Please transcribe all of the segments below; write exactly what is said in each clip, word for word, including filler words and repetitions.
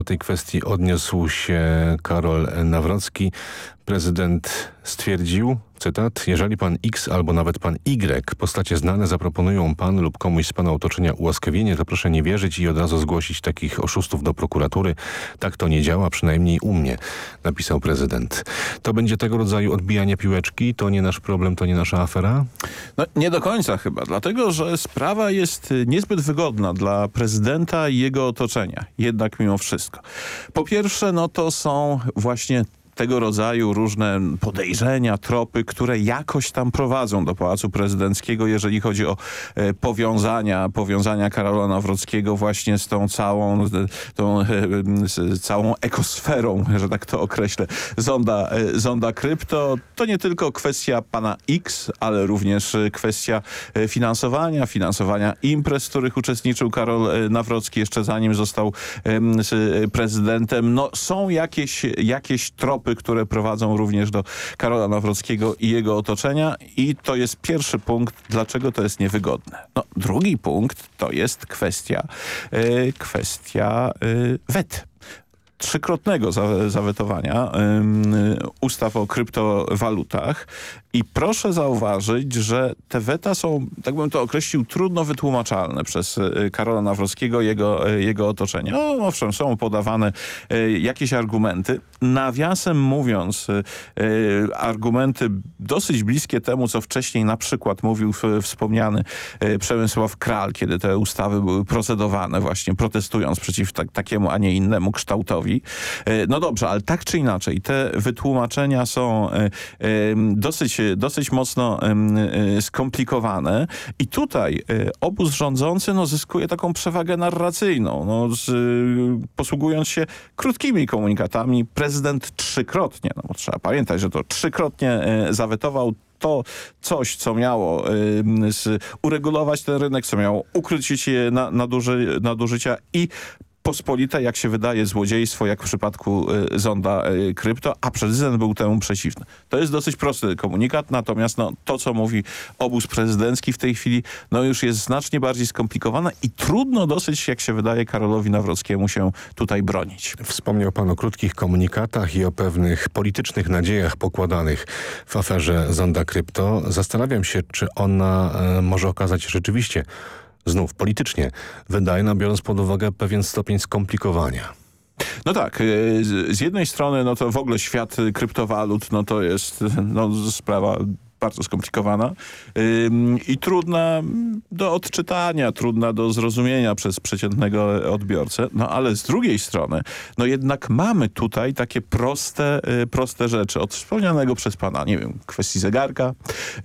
Do tej kwestii odniósł się Karol Nawrocki. Prezydent stwierdził, cytat, jeżeli pan X albo nawet pan Y, postacie znane, zaproponują pan lub komuś z pana otoczenia ułaskawienie, to proszę nie wierzyć i od razu zgłosić takich oszustów do prokuratury. Tak to nie działa, przynajmniej u mnie, napisał prezydent. To będzie tego rodzaju odbijanie piłeczki? To nie nasz problem, to nie nasza afera? No, nie do końca chyba, dlatego że sprawa jest niezbyt wygodna dla prezydenta i jego otoczenia. Jednak mimo wszystko. Po pierwsze, no to są właśnie tego rodzaju różne podejrzenia, tropy, które jakoś tam prowadzą do Pałacu Prezydenckiego, jeżeli chodzi o e, powiązania, powiązania Karola Nawrockiego właśnie z tą całą, tą, e, z całą ekosferą, że tak to określę, zonda, e, zonda krypto. To nie tylko kwestia pana X, ale również kwestia e, finansowania, finansowania imprez, w których uczestniczył Karol e, Nawrocki jeszcze zanim został e, prezydentem. No, są jakieś, jakieś tropy, które prowadzą również do Karola Nawrockiego i jego otoczenia i to jest pierwszy punkt, dlaczego to jest niewygodne. No, drugi punkt to jest kwestia, yy, kwestia yy, wet. Trzykrotnego za, zawetowania yy, ustaw o kryptowalutach i proszę zauważyć, że te weta są, tak bym to określił, trudno wytłumaczalne przez y, Karola Nawrockiego i jego, y, jego otoczenie. O, owszem, są podawane y, jakieś argumenty. Nawiasem mówiąc, y, y, argumenty dosyć bliskie temu, co wcześniej na przykład mówił w, wspomniany y, Przemysław Kral, kiedy te ustawy były procedowane, właśnie protestując przeciw tak, takiemu, a nie innemu kształtowi. Y, no dobrze, ale tak czy inaczej, te wytłumaczenia są y, y, dosyć dosyć mocno y, skomplikowane i tutaj y, obóz rządzący no, zyskuje taką przewagę narracyjną. No, z, y, posługując się krótkimi komunikatami, prezydent trzykrotnie, no bo trzeba pamiętać, że to trzykrotnie y, zawetował to coś, co miało y, z, uregulować ten rynek, co miało ukrócić je na, naduży, nadużycia i pospolite, jak się wydaje, złodziejstwo, jak w przypadku y, zonda y, krypto, a prezydent był temu przeciwny. To jest dosyć prosty komunikat, natomiast no, to, co mówi obóz prezydencki w tej chwili, no już jest znacznie bardziej skomplikowane i trudno dosyć, jak się wydaje, Karolowi Nawrockiemu się tutaj bronić. Wspomniał pan o krótkich komunikatach i o pewnych politycznych nadziejach pokładanych w aferze zonda krypto. Zastanawiam się, czy ona e, może okazać się rzeczywiście znów politycznie wydajna, biorąc pod uwagę pewien stopień skomplikowania. No tak, z jednej strony no to w ogóle świat kryptowalut, no to jest no, sprawa bardzo skomplikowana ym, i trudna do odczytania, trudna do zrozumienia przez przeciętnego odbiorcę. No ale z drugiej strony, no jednak mamy tutaj takie proste, y, proste rzeczy. Od wspomnianego przez pana, nie wiem, kwestii zegarka. Y,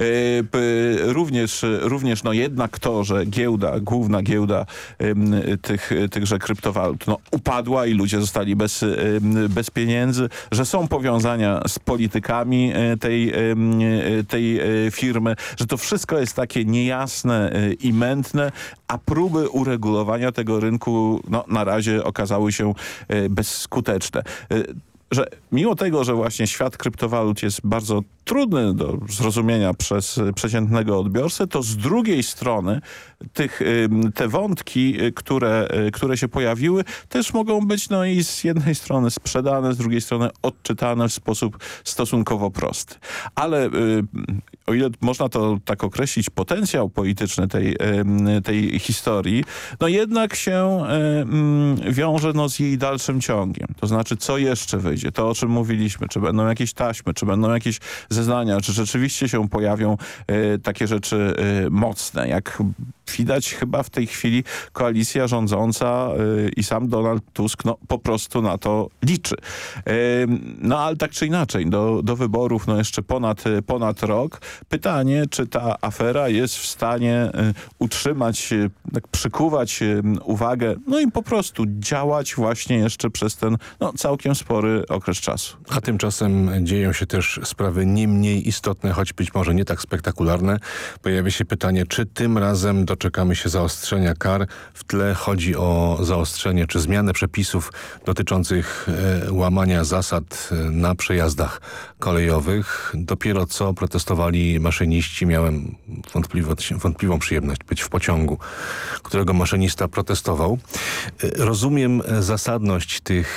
y, również, również no jednak to, że giełda, główna giełda y, tych, tychże kryptowalut, no upadła i ludzie zostali bez, y, bez pieniędzy, że są powiązania z politykami y, tej, y, tej firmy, że to wszystko jest takie niejasne i mętne, a próby uregulowania tego rynku no, na razie okazały się bezskuteczne. Że mimo tego, że właśnie świat kryptowalut jest bardzo trudny do zrozumienia przez przeciętnego odbiorcę, to z drugiej strony tych, te wątki, które, które się pojawiły, też mogą być no i z jednej strony sprzedane, z drugiej strony odczytane w sposób stosunkowo prosty. Ale o ile można to tak określić, potencjał polityczny tej, tej historii, no jednak się wiąże no z jej dalszym ciągiem. To znaczy, co jeszcze wyjdzie? To, o czym mówiliśmy, czy będą jakieś taśmy, czy będą jakieś zeznania, czy rzeczywiście się pojawią y, takie rzeczy y, mocne. Jak widać, chyba w tej chwili koalicja rządząca y, i sam Donald Tusk no, po prostu na to liczy. Y, no ale tak czy inaczej, do, do wyborów no, jeszcze ponad, ponad rok. Pytanie, czy ta afera jest w stanie y, utrzymać, y, tak przykuwać y, uwagę, no i po prostu działać właśnie jeszcze przez ten no, całkiem spory okres czasu. A tymczasem dzieją się też sprawy nie mniej istotne, choć być może nie tak spektakularne. Pojawia się pytanie, czy tym razem doczekamy się zaostrzenia kar. W tle chodzi o zaostrzenie czy zmianę przepisów dotyczących e, łamania zasad na przejazdach kolejowych. Dopiero co protestowali byli maszyniści. Miałem wątpliwo- wątpliwą przyjemność być w pociągu, którego maszynista protestował. Rozumiem zasadność tych